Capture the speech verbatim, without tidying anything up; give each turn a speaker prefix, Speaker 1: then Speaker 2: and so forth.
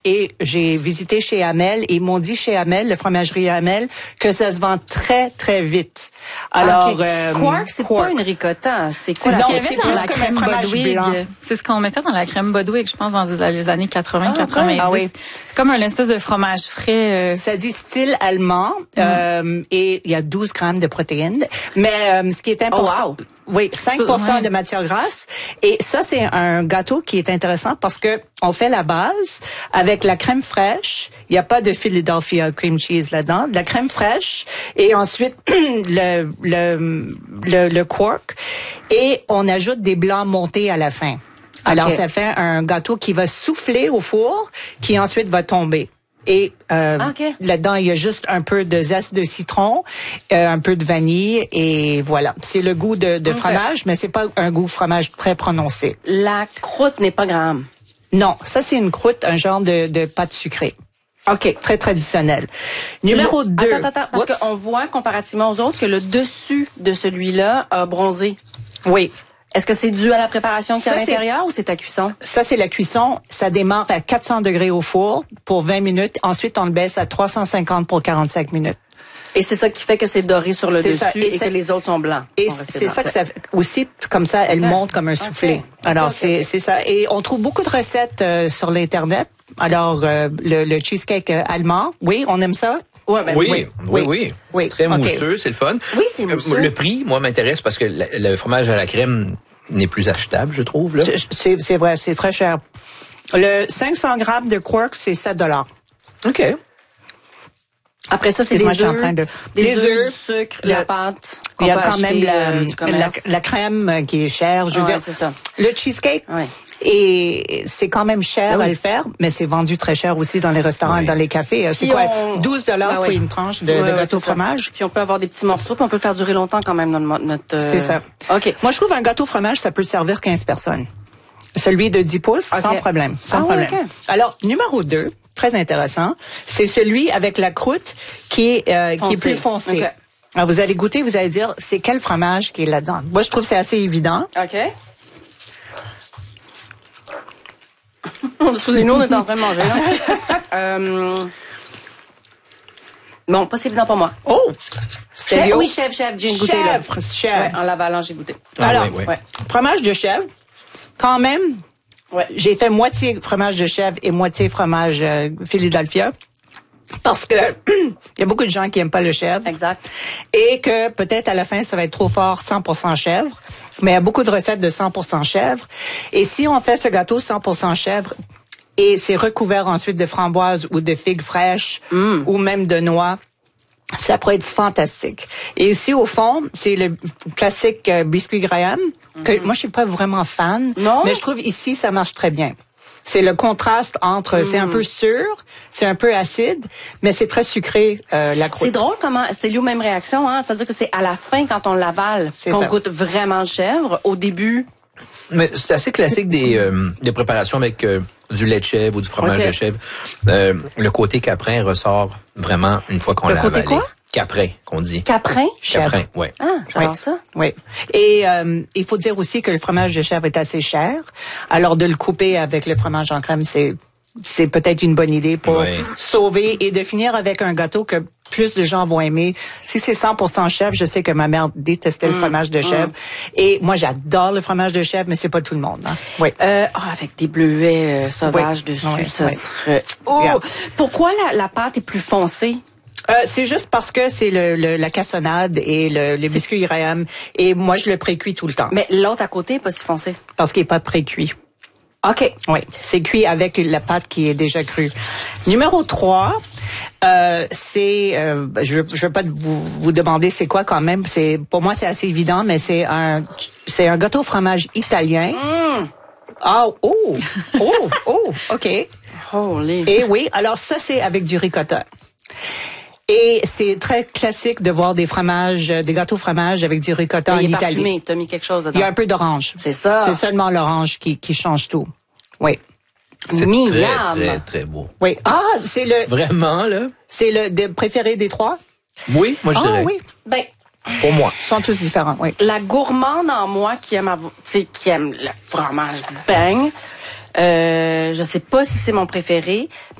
Speaker 1: Et j'ai visité chez Hamel et ils m'ont dit chez Hamel, le fromagerie Hamel, que ça se vend très, très vite. Alors,
Speaker 2: okay.
Speaker 1: euh,
Speaker 2: Quark, c'est pas une ricotta. C'est quoi?
Speaker 3: C'est
Speaker 2: la
Speaker 3: ce qu'il y avait dans la crème Bodwig. C'est ce qu'on mettait dans la crème Bodwig, je pense, dans les années quatre-vingts quatre-vingt-dix. Ah, oui. Comme un espèce de fromage frais. Euh...
Speaker 1: Ça dit style allemand. Mm. Euh, et il y a douze grammes de protéines. Mais euh, ce qui est important...
Speaker 2: Oh, wow.
Speaker 1: Oui, cinq pour cent ouais. de matière grasse. Et ça, c'est un gâteau qui est intéressant parce que on fait la base avec la crème fraîche. Il n'y a pas de Philadelphia cream cheese là-dedans. De la crème fraîche. Et ensuite, le, le, le, le quark. Et on ajoute des blancs montés à la fin. Alors, okay. ça fait un gâteau qui va souffler au four, qui ensuite va tomber. Et euh, okay. là-dedans, il y a juste un peu de zeste de citron, euh, un peu de vanille et voilà. C'est le goût de, de okay. fromage, mais c'est pas un goût fromage très prononcé.
Speaker 2: La croûte n'est pas grande.
Speaker 1: Non, ça c'est une croûte, un genre de, de pâte sucrée.
Speaker 2: OK.
Speaker 1: Très traditionnel. Numéro deux.
Speaker 2: Attends, attends, attends, parce qu'on voit, comparativement aux autres, que le dessus de celui-là a bronzé.
Speaker 1: Oui.
Speaker 2: Est-ce que c'est dû à la préparation qui est à l'intérieur ou c'est ta cuisson?
Speaker 1: Ça, c'est la cuisson. Ça démarre à quatre cents degrés au four pour vingt minutes. Ensuite, on le baisse à trois cent cinquante pour quarante-cinq minutes.
Speaker 2: Et c'est ça qui fait que c'est doré sur le dessus
Speaker 1: ça.
Speaker 2: et,
Speaker 1: et
Speaker 2: que les autres sont blancs.
Speaker 1: Et c'est ça que ça fait. Aussi, comme ça, elle okay. monte comme un soufflé. Okay. Alors, okay, c'est okay. c'est ça. Et on trouve beaucoup de recettes euh, sur l'Internet. Alors, euh, le, le cheesecake euh, allemand, oui, on aime ça.
Speaker 4: Ouais, ben, oui, oui, oui, oui,
Speaker 1: oui.
Speaker 4: Très okay. mousseux, c'est le fun.
Speaker 2: Oui, c'est mousseux.
Speaker 4: Euh, le prix, moi, m'intéresse parce que le, le fromage à la crème n'est plus achetable, je trouve. Là.
Speaker 1: C'est, c'est vrai, c'est très cher. Le cinq cents grammes de quark, c'est sept dollars.
Speaker 4: OK.
Speaker 2: Après ça, c'est des œufs,
Speaker 1: de...
Speaker 2: des œufs, du sucre, le... la pâte.
Speaker 1: Il y a quand même la, la, la crème qui est chère. Je veux
Speaker 2: ouais,
Speaker 1: dire,
Speaker 2: c'est ça.
Speaker 1: Le cheesecake,
Speaker 2: ouais.
Speaker 1: et c'est quand même cher
Speaker 2: oui.
Speaker 1: à le faire, mais c'est vendu très cher aussi dans les restaurants oui. et dans les cafés. C'est quoi, on... douze dollars ben oui. pour une tranche de, ouais, de gâteau
Speaker 2: ouais,
Speaker 1: fromage?
Speaker 2: Ça. Puis on peut avoir des petits morceaux, puis on peut le faire durer longtemps quand même notre... notre
Speaker 1: c'est ça.
Speaker 2: OK.
Speaker 1: Moi, je trouve un gâteau fromage, ça peut servir quinze personnes. Celui de dix pouces, okay. sans problème. Sans
Speaker 2: ah,
Speaker 1: problème.
Speaker 2: Ouais, okay.
Speaker 1: Alors, numéro deux, très intéressant, c'est celui avec la croûte qui est, euh, qui est plus foncée. Okay. Alors, vous allez goûter, vous allez dire, c'est quel fromage qui est là-dedans? Moi, je trouve que c'est assez évident.
Speaker 2: OK. Excusez-nous, on est en train de manger, là. euh... Bon, pas si évident pour moi.
Speaker 1: Oh!
Speaker 2: Chèvre, oui, chèvre, chèvre, j'ai goûté, là.
Speaker 1: Chèvre, chèvre.
Speaker 2: Ouais, en l'avalant, j'ai goûté.
Speaker 1: Ah, Alors,
Speaker 4: oui, oui.
Speaker 1: Ouais. fromage de chèvre, quand même, ouais. j'ai fait moitié fromage de chèvre et moitié fromage euh, Philadelphia. Parce que il y a beaucoup de gens qui aiment pas le chèvre.
Speaker 2: Exact.
Speaker 1: Et que peut-être à la fin, ça va être trop fort cent pour cent chèvre. Mais il y a beaucoup de recettes de cent pour cent chèvre. Et si on fait ce gâteau cent pour cent chèvre, et c'est recouvert ensuite de framboises ou de figues fraîches, mm. ou même de noix, ça pourrait être fantastique. Et aussi, au fond, c'est le classique euh, biscuit Graham, que mm-hmm. moi, je suis pas vraiment fan.
Speaker 2: Non?
Speaker 1: Mais je trouve ici, ça marche très bien. C'est le contraste entre, mm. c'est un peu sûr, c'est un peu acide, mais c'est très sucré, euh, la croûte.
Speaker 2: C'est drôle comment, c'est eu même réaction, hein. C'est-à-dire que c'est à la fin, quand on l'avale, qu'on ça. goûte vraiment le chèvre. Au début...
Speaker 4: Mais c'est assez classique des, euh, des préparations avec euh, du lait de chèvre ou du fromage okay. de chèvre. Euh, le côté caprin ressort vraiment une fois qu'on l'a avalé.
Speaker 2: Le côté quoi?
Speaker 4: Caprin, qu'on dit.
Speaker 2: Caprin?
Speaker 4: Caprin, oui.
Speaker 2: Ah, j'adore
Speaker 1: oui.
Speaker 2: ça.
Speaker 1: Oui. Et euh, il faut dire aussi que le fromage de chèvre est assez cher. Alors, de le couper avec le fromage en crème, c'est c'est peut-être une bonne idée pour oui. sauver et de finir avec un gâteau que plus de gens vont aimer. Si c'est cent pour cent chèvre, je sais que ma mère détestait mmh, le fromage de chèvre. Mmh. Et moi, j'adore le fromage de chèvre, mais c'est pas tout le monde. Hein? Oui.
Speaker 2: Euh, oh, avec des bleuets euh, sauvages
Speaker 1: oui.
Speaker 2: dessus,
Speaker 1: oui.
Speaker 2: ça
Speaker 1: oui.
Speaker 2: serait... Oh! Yeah. Pourquoi la, la pâte est plus foncée?
Speaker 1: Euh, c'est juste parce que c'est le, le la cassonade et le, les biscuits Graham. Et moi, je le précuis tout le temps.
Speaker 2: Mais l'autre à côté est pas si foncé?
Speaker 1: Parce qu'il est pas précuit.
Speaker 2: OK.
Speaker 1: Oui, c'est cuit avec la pâte qui est déjà crue. Numéro trois, euh, c'est, euh, je ne vais pas vous, vous demander c'est quoi quand même. C'est pour moi c'est assez évident, mais c'est un c'est un gâteau au fromage italien.
Speaker 2: Mm.
Speaker 1: Ah oh oh oh ok.
Speaker 2: Holy.
Speaker 1: Et oui, alors ça c'est avec du ricotta. Et c'est très classique de voir des fromages, des gâteaux fromage avec du ricotta en Italie. Il est parfumé,
Speaker 2: t'as mis quelque chose dedans.
Speaker 1: Il y a un peu d'orange.
Speaker 2: C'est ça.
Speaker 1: C'est seulement l'orange qui, qui change tout. Oui.
Speaker 4: C'est
Speaker 2: Miam.
Speaker 4: très, très, très beau.
Speaker 1: Oui. Ah, c'est le...
Speaker 4: Vraiment, là?
Speaker 1: C'est le de préféré des trois?
Speaker 4: Oui, moi, je
Speaker 1: ah,
Speaker 4: dirais.
Speaker 1: Ah oui.
Speaker 2: Ben...
Speaker 4: Pour moi.
Speaker 1: Ils sont tous différents, oui.
Speaker 2: La gourmande en moi qui aime, avoir, qui aime le fromage bang, Euh, je sais pas si c'est mon préféré,